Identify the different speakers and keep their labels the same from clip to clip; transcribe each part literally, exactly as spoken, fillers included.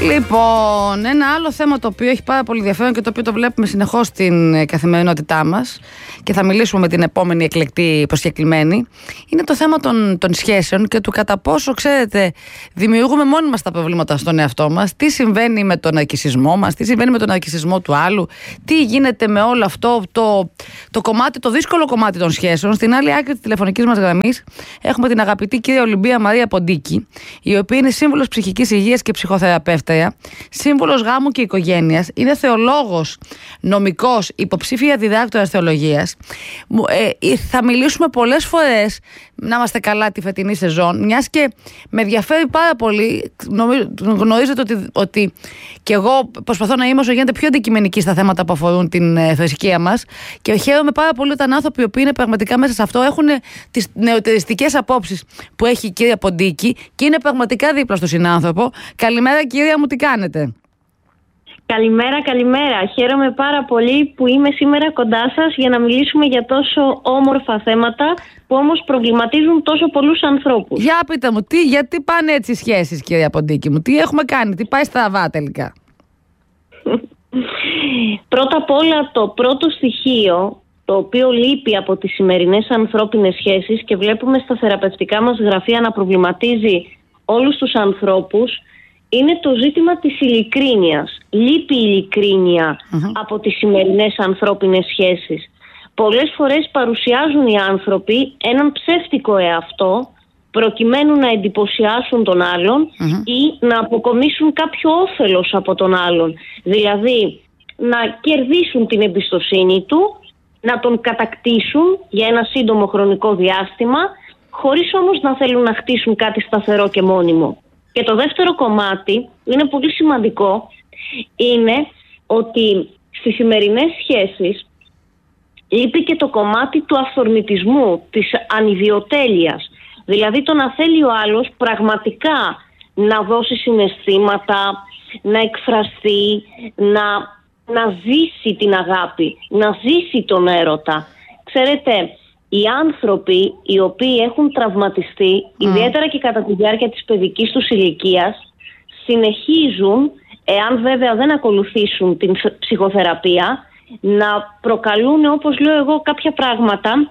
Speaker 1: Λοιπόν, ένα άλλο θέμα το οποίο έχει πάρα πολύ ενδιαφέρον και το οποίο το βλέπουμε συνεχώς στην καθημερινότητά μας και θα μιλήσουμε με την επόμενη εκλεκτή προσκεκλημένη, είναι το θέμα των, των σχέσεων και του κατά πόσο, ξέρετε, δημιουργούμε μόνοι μας τα προβλήματα στον εαυτό μας, τι συμβαίνει με τον ναρκισσισμό μας, τι συμβαίνει με τον ναρκισσισμό του άλλου, τι γίνεται με όλο αυτό το, το κομμάτι, το δύσκολο κομμάτι των σχέσεων. Στην άλλη άκρη της τηλεφωνικής μας γραμμής έχουμε την αγαπητή κυρία Ολυμπία Μαρία Ποντίκη, η οποία είναι σύμβουλος ψυχικής υγείας και ψυχοθεραπεύτρια, σύμβουλος γάμου και οικογένειας, είναι θεολόγος, νομικός, υποψήφια διδάκτορας θεολογίας. Ε, θα μιλήσουμε πολλές φορές, να είμαστε καλά, τη φετινή σεζόν, μιας και με ενδιαφέρει πάρα πολύ. Γνωρίζετε ότι, ότι και εγώ προσπαθώ να είμαι όσο γίνεται πιο αντικειμενική στα θέματα που αφορούν την ε, θρησκεία μας και χαίρομαι πάρα πολύ όταν άνθρωποι οι οποίοι είναι πραγματικά μέσα σε αυτό έχουν τις νεωτεριστικές απόψεις που έχει η κυρία Ποντίκη και είναι πραγματικά δίπλα στο συνάνθρωπο. Καλημέρα κυρία μου, τι κάνετε?
Speaker 2: Καλημέρα, καλημέρα. Χαίρομαι πάρα πολύ που είμαι σήμερα κοντά σας για να μιλήσουμε για τόσο όμορφα θέματα που όμως προβληματίζουν τόσο πολλούς ανθρώπους.
Speaker 1: Για πείτε μου, τι, γιατί πάνε έτσι οι σχέσεις, κυρία Ποντίκη μου, τι έχουμε κάνει, τι πάει στραβά τελικά?
Speaker 2: Πρώτα απ' όλα, το πρώτο στοιχείο το οποίο λείπει από τις σημερινές ανθρώπινες σχέσεις και βλέπουμε στα θεραπευτικά μας γραφεία να προβληματίζει όλους τους ανθρώπους, είναι το ζήτημα της ειλικρίνειας. Λείπει η ειλικρίνεια uh-huh. από τις σημερινές ανθρώπινες σχέσεις. Πολλές φορές παρουσιάζουν οι άνθρωποι έναν ψεύτικο εαυτό προκειμένου να εντυπωσιάσουν τον άλλον uh-huh. ή να αποκομίσουν κάποιο όφελος από τον άλλον. Δηλαδή να κερδίσουν την εμπιστοσύνη του, να τον κατακτήσουν για ένα σύντομο χρονικό διάστημα, χωρίς όμως να θέλουν να χτίσουν κάτι σταθερό και μόνιμο. Και το δεύτερο κομμάτι, είναι πολύ σημαντικό, είναι ότι στις σημερινές σχέσεις λείπει και το κομμάτι του αυθορμητισμού, της ανιδιοτέλειας. Δηλαδή το να θέλει ο άλλος πραγματικά να δώσει συναισθήματα, να εκφραστεί, να, να ζήσει την αγάπη, να ζήσει τον έρωτα. Ξέρετε, οι άνθρωποι οι οποίοι έχουν τραυματιστεί, mm. ιδιαίτερα και κατά τη διάρκεια της παιδικής τους ηλικίας, συνεχίζουν, εάν βέβαια δεν ακολουθήσουν την ψυχοθεραπεία, να προκαλούν, όπως λέω εγώ, κάποια πράγματα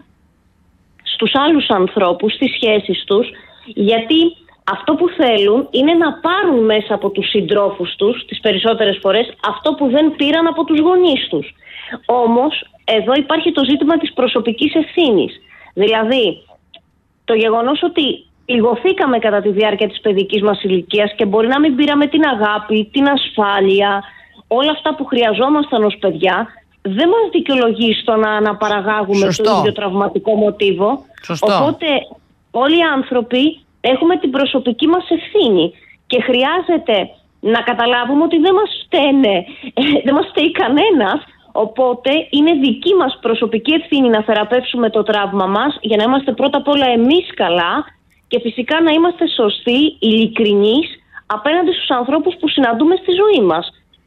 Speaker 2: στους άλλους ανθρώπους, στις σχέσεις τους, γιατί αυτό που θέλουν είναι να πάρουν μέσα από τους συντρόφους τους, τις περισσότερες φορές, αυτό που δεν πήραν από τους γονείς τους. Όμως, εδώ υπάρχει το ζήτημα της προσωπικής ευθύνης. Δηλαδή, το γεγονός ότι πληγωθήκαμε κατά τη διάρκεια της παιδικής μας ηλικίας και μπορεί να μην πήραμε την αγάπη, την ασφάλεια, όλα αυτά που χρειαζόμασταν ως παιδιά, δεν μας δικαιολογεί στο να αναπαραγάγουμε Σωστό. το ίδιο τραυματικό μοτίβο.
Speaker 1: Σωστό.
Speaker 2: Οπότε όλοι οι άνθρωποι έχουμε την προσωπική μας ευθύνη και χρειάζεται να καταλάβουμε ότι δεν μας φταίνε, δεν μας φταίει κανένας. Οπότε είναι δική μας προσωπική ευθύνη να θεραπεύσουμε το τραύμα μας για να είμαστε πρώτα απ' όλα εμείς καλά και φυσικά να είμαστε σωστοί, ειλικρινείς απέναντι στους ανθρώπους που συναντούμε στη ζωή μας.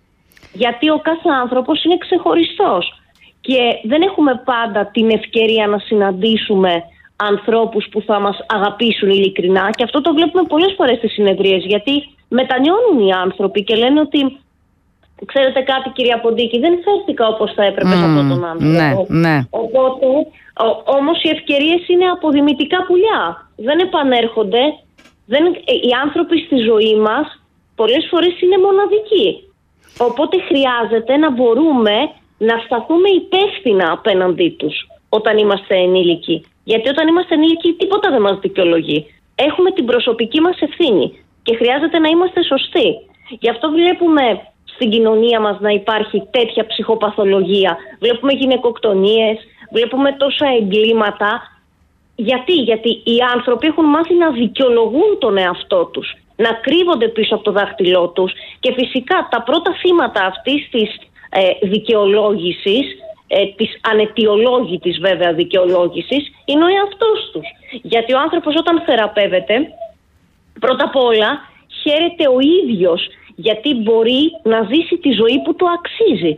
Speaker 2: Γιατί ο κάθε άνθρωπος είναι ξεχωριστός και δεν έχουμε πάντα την ευκαιρία να συναντήσουμε ανθρώπους που θα μας αγαπήσουν ειλικρινά και αυτό το βλέπουμε πολλές φορές στις συνεδρίες, γιατί μετανιώνουν οι άνθρωποι και λένε ότι ξέρετε κάτι, κυρία Ποντίκη, δεν φέρθηκα όπως θα έπρεπε mm, σε αυτόν τον άνθρωπο.
Speaker 1: Ναι, ναι.
Speaker 2: Οπότε, ο, όμως οι ευκαιρίες είναι αποδημητικά πουλιά. Δεν επανέρχονται. Δεν, οι άνθρωποι στη ζωή μας πολλές φορές είναι μοναδικοί. Οπότε χρειάζεται να μπορούμε να σταθούμε υπεύθυνα απέναντί τους όταν είμαστε ενήλικοι. Γιατί όταν είμαστε ενήλικοι τίποτα δεν μας δικαιολογεί. Έχουμε την προσωπική μας ευθύνη και χρειάζεται να είμαστε σωστοί. Γι' αυτό βλέπουμε στην κοινωνία μας να υπάρχει τέτοια ψυχοπαθολογία. Βλέπουμε γυναικοκτονίες, βλέπουμε τόσα εγκλήματα. Γιατί, γιατί οι άνθρωποι έχουν μάθει να δικαιολογούν τον εαυτό τους, να κρύβονται πίσω από το δάχτυλό τους και φυσικά τα πρώτα θύματα αυτής της ε, δικαιολόγησης, ε, της αναιτιολόγητης βέβαια δικαιολόγησης, είναι ο εαυτός τους. Γιατί ο άνθρωπος όταν θεραπεύεται, πρώτα απ' όλα χαίρεται ο ίδιος, γιατί μπορεί να ζήσει τη ζωή που του αξίζει.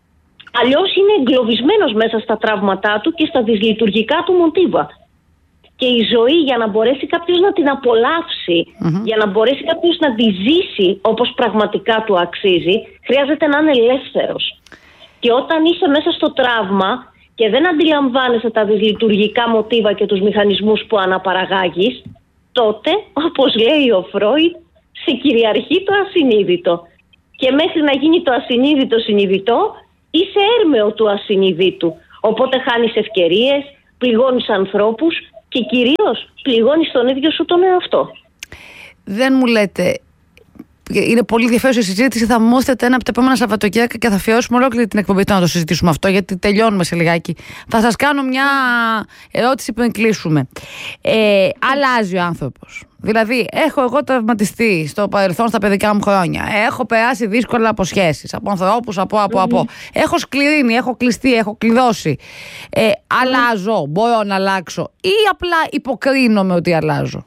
Speaker 2: Αλλιώς είναι εγκλωβισμένος μέσα στα τραύματά του και στα δυσλειτουργικά του μοτίβα. Και η ζωή, για να μπορέσει κάποιος να την απολαύσει, mm-hmm. για να μπορέσει κάποιος να τη ζήσει όπως πραγματικά του αξίζει, χρειάζεται να είναι ελεύθερος. Και όταν είσαι μέσα στο τραύμα και δεν αντιλαμβάνεσαι τα δυσλειτουργικά μοτίβα και τους μηχανισμούς που αναπαραγάγεις, τότε, όπως λέει ο Φρόιντ, σε κυριαρχεί το ασυνείδητο. Και μέχρι να γίνει το ασυνείδητο συνειδητό, είσαι έρμεο του ασυνειδήτου. Οπότε χάνεις ευκαιρίες, πληγώνεις ανθρώπους και κυρίως πληγώνεις τον ίδιο σου τον εαυτό.
Speaker 1: Δεν μου λέτε, είναι πολύ ενδιαφέρουσα η συζήτηση, θα μου έρθετε ένα από τα επόμενα Σαββατοκύριακα και θα αφιερώσουμε ολόκληρη την εκπομπή να το συζητήσουμε αυτό, γιατί τελειώνουμε σε λιγάκι. Θα σας κάνω μια ερώτηση πριν κλείσουμε. Ε, αλλάζει ο άνθρωπος. Δηλαδή, έχω εγώ τραυματιστεί στο παρελθόν στα παιδικά μου χρόνια. Έχω περάσει δύσκολα από σχέσεις, από ανθρώπους, από, από, από. Mm-hmm. Έχω σκληρύνει, έχω κλειστεί, έχω κλειδώσει. Ε, αλλάζω, μπορώ να αλλάξω ή απλά υποκρίνομαι ότι αλλάζω?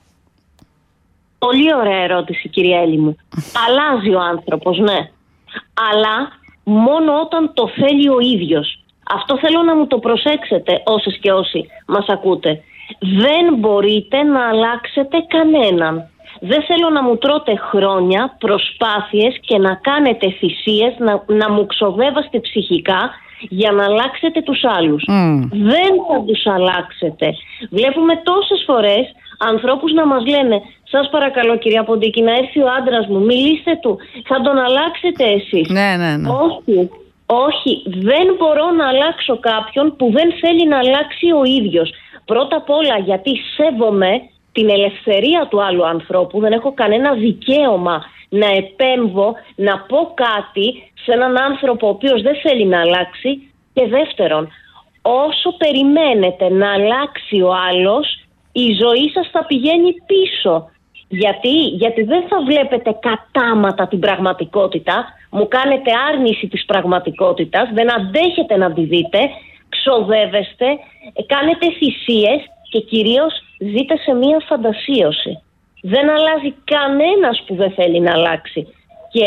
Speaker 2: Πολύ ωραία ερώτηση, κυρία Έλλη μου. Αλλάζει ο άνθρωπος, ναι. Αλλά μόνο όταν το θέλει ο ίδιος. Αυτό θέλω να μου το προσέξετε όσες και όσοι μας ακούτε. Δεν μπορείτε να αλλάξετε κανέναν. Δεν θέλω να μου τρώτε χρόνια, προσπάθειες και να κάνετε θυσίες, να, να μου ξοδεύαστε ψυχικά για να αλλάξετε τους άλλους. Mm. Δεν θα τους αλλάξετε. Βλέπουμε τόσες φορές ανθρώπους να μας λένε, σας παρακαλώ κυρία Ποντίκη, να έρθει ο άντρας μου, μιλήστε του, θα τον αλλάξετε εσείς.
Speaker 1: Ναι, ναι, ναι.
Speaker 2: Όχι, όχι, δεν μπορώ να αλλάξω κάποιον που δεν θέλει να αλλάξει ο ίδιος. Πρώτα απ' όλα γιατί σέβομαι την ελευθερία του άλλου ανθρώπου, δεν έχω κανένα δικαίωμα να επέμβω, να πω κάτι σε έναν άνθρωπο ο οποίος δεν θέλει να αλλάξει. Και δεύτερον, όσο περιμένετε να αλλάξει ο άλλος, η ζωή σας θα πηγαίνει πίσω. Γιατί, γιατί δεν θα βλέπετε κατάματα την πραγματικότητα, μου κάνετε άρνηση της πραγματικότητας, δεν αντέχετε να τη δείτε, ξοδεύεστε, κάνετε θυσίες και κυρίως ζείτε σε μία φαντασίωση. Δεν αλλάζει κανένας που δεν θέλει να αλλάξει. Και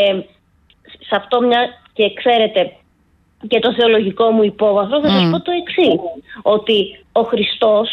Speaker 2: σε αυτό μια, και ξέρετε και το θεολογικό μου υπόβαθρο θα mm. σας πω το εξής, ότι ο Χριστός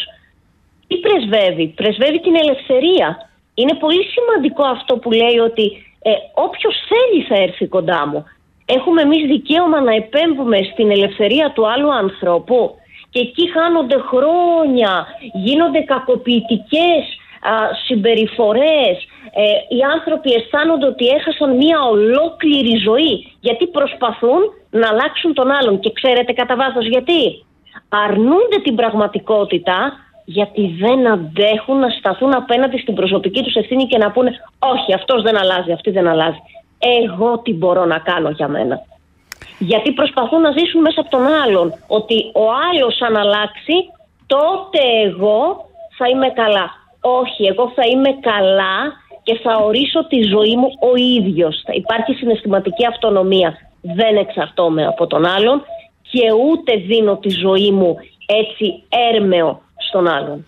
Speaker 2: τι πρεσβεύει? Πρεσβεύει την ελευθερία. Είναι πολύ σημαντικό αυτό που λέει ότι ε, όποιος θέλει θα έρθει κοντά μου. Έχουμε εμείς δικαίωμα να επέμβουμε στην ελευθερία του άλλου ανθρώπου και εκεί χάνονται χρόνια, γίνονται κακοποιητικές α, συμπεριφορές. Ε, οι άνθρωποι αισθάνονται ότι έχασαν μια ολόκληρη ζωή γιατί προσπαθούν να αλλάξουν τον άλλον. Και ξέρετε κατά βάθος γιατί? Αρνούνται την πραγματικότητα, γιατί δεν αντέχουν να σταθούν απέναντι στην προσωπική τους ευθύνη και να πούνε όχι, αυτός δεν αλλάζει, αυτή δεν αλλάζει. Εγώ τι μπορώ να κάνω για μένα? Γιατί προσπαθούν να ζήσουν μέσα από τον άλλον, ότι ο άλλος αν αλλάξει, τότε εγώ θα είμαι καλά. Όχι, εγώ θα είμαι καλά και θα ορίσω τη ζωή μου ο ίδιος. Θα υπάρχει συναισθηματική αυτονομία. Δεν εξαρτώμαι από τον άλλον και ούτε δίνω τη ζωή μου έτσι έρμεο στον άλλον.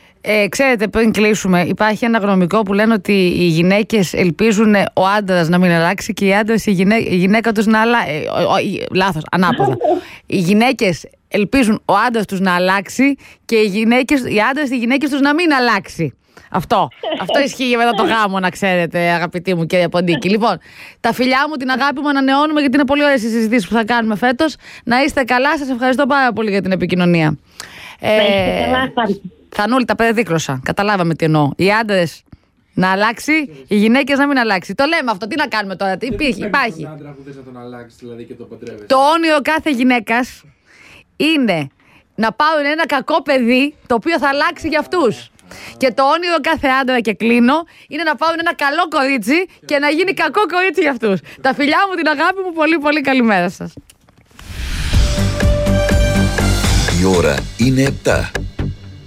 Speaker 1: Ε, ξέρετε, πριν κλείσουμε, υπάρχει ένα γνωμικό που λένε ότι οι γυναίκες ελπίζουν ο άντρας να μην αλλάξει και οι άντρες η, γυναί, η γυναίκα τους να αλλάξει. Ε, λάθος, ανάποδα. Οι γυναίκες ελπίζουν ο άντρας τους να αλλάξει και οι, γυναίκες, οι άντρες οι γυναίκες τους να μην αλλάξει. Αυτό. Αυτό ισχύει μετά το γάμο, να ξέρετε, αγαπητοί μου κύριε Ποντίκη. Λοιπόν, τα φιλιά μου, την αγάπη μου ανανεώνουμε γιατί είναι πολύ ωραίες οι συζητήσεις που θα κάνουμε φέτος. Να είστε καλά, σας ευχαριστώ πάρα πολύ για την επικοινωνία.
Speaker 2: Να είστε καλά,
Speaker 1: Θανούλη, τα πέντε δίκλωσα. Καταλάβαμε τι εννοώ. Οι άντρες να αλλάξει, οι γυναίκες να μην αλλάξει. Το λέμε αυτό. Τι να κάνουμε τώρα, τι υπήρχε, υπάρχει.
Speaker 3: Τον άντρα που θες να τον αλλάξει, δηλαδή, και το παντρεύεσαι.
Speaker 1: Το όνειρο κάθε γυναίκας είναι να πάρουν ένα κακό παιδί το οποίο θα αλλάξει για αυτούς. Και το όνειρο κάθε άντρα, και κλείνω, είναι να πάρουν ένα καλό κορίτσι και να γίνει κακό κορίτσι για αυτούς. Τα φιλιά μου, την αγάπη μου, πολύ πολύ καλημέρα σας.
Speaker 4: Η ώρα είναι επτά.